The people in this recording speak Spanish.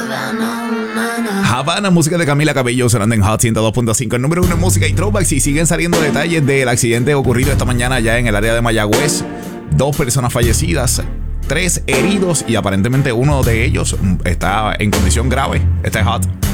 Havana, música de Camila Cabello sonando en Hot 102.5, el número 1 en música y throwbacks. Y siguen saliendo detalles del accidente ocurrido esta mañana ya en el área de Mayagüez. 2 personas fallecidas, 3 heridos y aparentemente uno de ellos está en condición grave. Este es Hot.